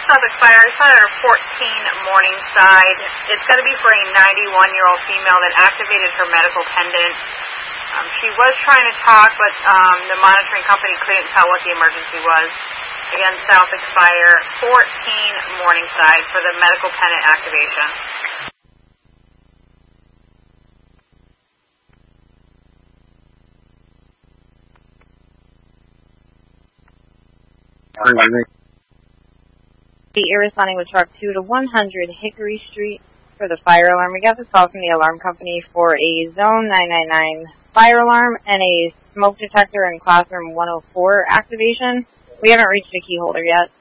South Fire. I saw it at 14 Morningside. It's going to be for a 91-year-old female that activated her medical pendant. She was trying to talk, but the monitoring company couldn't tell what the emergency was. Again, South Fire, 14 Morningside for the medical pendant activation. You're responding with truck 2 to 100 Hickory Street for the fire alarm. We got this call from the alarm company for a Zone 999 fire alarm and a smoke detector in classroom 104 activation. We haven't reached a key holder yet.